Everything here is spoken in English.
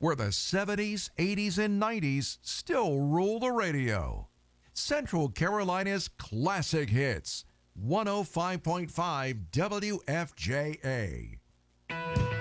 where the 70s, 80s, and 90s still rule the radio. Central Carolina's classic hits, 105.5 WFJA.